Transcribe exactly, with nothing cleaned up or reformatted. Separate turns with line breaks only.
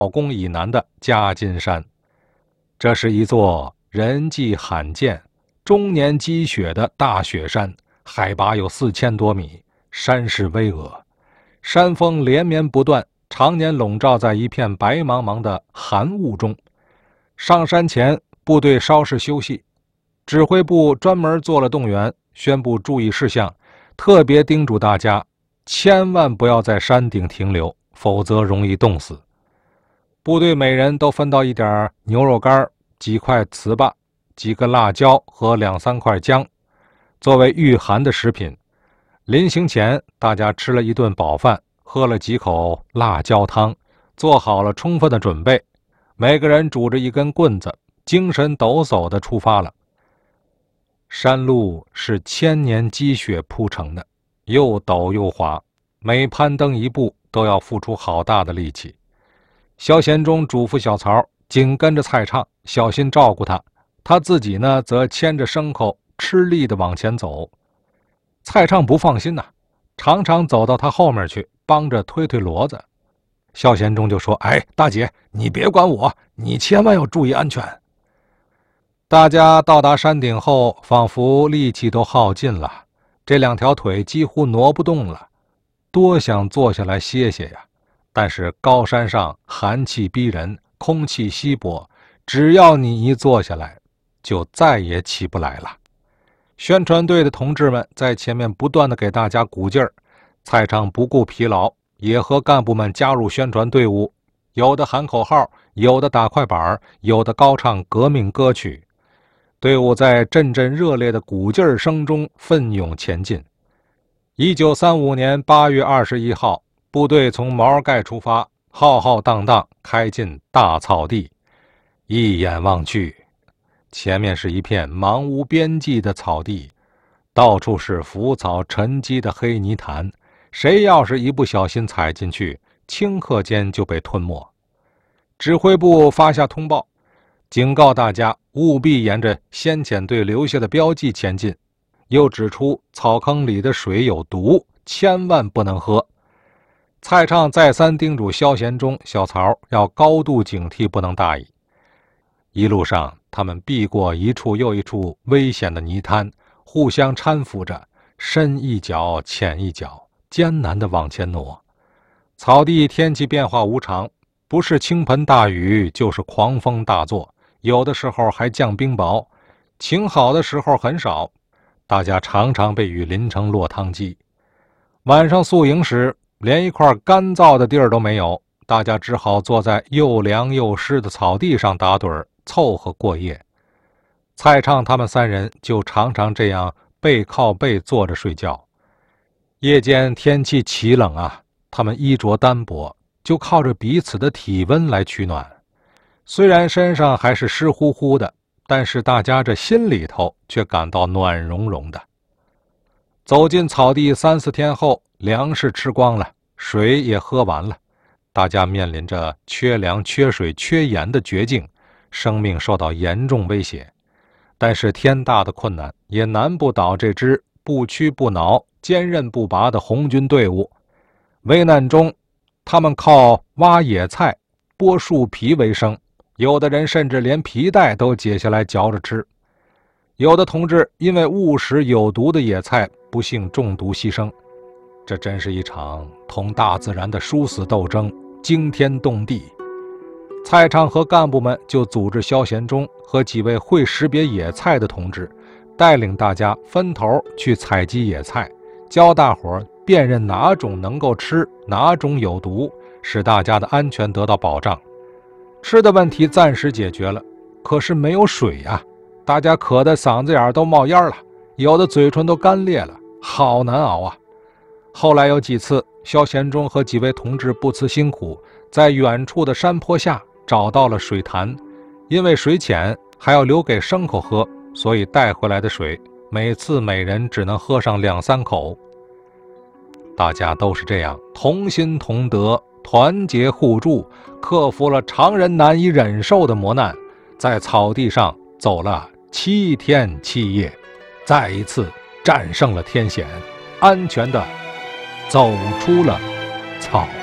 宫以南的夹金山。这是一座人迹罕见、终年积雪的大雪山，海拔有四千多米，山势巍峨，山峰连绵不断，常年笼罩在一片白茫茫的寒雾中。上山前，部队稍事休息，指挥部专门做了动员，宣布注意事项，特别叮嘱大家千万不要在山顶停留，否则容易冻死。部队每人都分到一点牛肉干、几块糍粑、几个辣椒和两三块姜，作为御寒的食品。临行前，大家吃了一顿饱饭，喝了几口辣椒汤，做好了充分的准备。每个人拄着一根棍子，精神抖擞地出发了。山路是千年积雪铺成的，又陡又滑，每攀登一步都要付出好大的力气。萧贤忠嘱咐小曹紧跟着蔡畅，小心照顾他，他自己呢则牵着牲口吃力地往前走。蔡畅不放心呐、啊，常常走到他后面去帮着推推骡子。萧贤忠就说：哎，大姐，你别管我，你千万要注意安全。大家到达山顶后，仿佛力气都耗尽了，这两条腿几乎挪不动了，多想坐下来歇歇呀。但是高山上寒气逼人，空气稀薄，只要你一坐下来，就再也起不来了。宣传队的同志们在前面不断地给大家鼓劲儿，蔡畅不顾疲劳，也和干部们加入宣传队伍，有的喊口号，有的打快板，有的高唱革命歌曲。队伍在阵阵热烈的鼓劲儿声中奋勇前进。一九三五年八月二十一号，部队从毛尔盖出发，浩浩荡荡开进大草地。一眼望去，前面是一片茫无边际的草地，到处是浮草沉积的黑泥潭，谁要是一不小心踩进去，顷刻间就被吞没。指挥部发下通报，警告大家务必沿着先遣队留下的标记前进，又指出草坑里的水有毒，千万不能喝。蔡畅再三叮嘱萧贤忠、小曹要高度警惕，不能大意。一路上，他们避过一处又一处危险的泥滩，互相搀扶着，深一脚浅一脚，艰难地往前挪。草地天气变化无常，不是倾盆大雨，就是狂风大作，有的时候还降冰雹，晴好的时候很少，大家常常被雨淋成落汤鸡。晚上宿营时，连一块干燥的地儿都没有，大家只好坐在又凉又湿的草地上打盹儿，凑合过夜。蔡畅他们三人就常常这样背靠背坐着睡觉。夜间天气奇冷啊，他们衣着单薄，就靠着彼此的体温来取暖。虽然身上还是湿乎乎的，但是大家这心里头却感到暖融融的。走进草地三四天后，粮食吃光了，水也喝完了，大家面临着缺粮、缺水、缺盐的绝境，生命受到严重威胁。但是天大的困难也难不倒这支不屈不挠、坚韧不拔的红军队伍。危难中，他们靠挖野菜、剥树皮为生，有的人甚至连皮带都解下来嚼着吃。有的同志因为误食有毒的野菜，不幸中毒牺牲。这真是一场同大自然的殊死斗争，惊天动地。蔡畅和干部们就组织萧贤忠和几位会识别野菜的同志，带领大家分头去采集野菜，教大伙儿辨认哪种能够吃，哪种有毒，使大家的安全得到保障。吃的问题暂时解决了，可是没有水呀、啊，大家渴得嗓子眼都冒烟了，有的嘴唇都干裂了，好难熬啊。后来有几次，萧贤忠和几位同志不辞辛苦，在远处的山坡下找到了水潭，因为水浅，还要留给牲口喝，所以带回来的水每次每人只能喝上两三口。大家都是这样同心同德，团结互助，克服了常人难以忍受的磨难，在草地上走了七天七夜，再一次战胜了天险，安全地走出了草